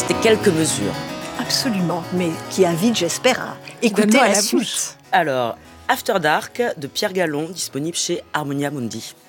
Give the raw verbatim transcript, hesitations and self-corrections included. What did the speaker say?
et quelques mesures. Absolument, mais qui invite, j'espère, à écouter à la la suite. bouche. Alors, After Dark de Pierre Gallon, disponible chez Harmonia Mundi.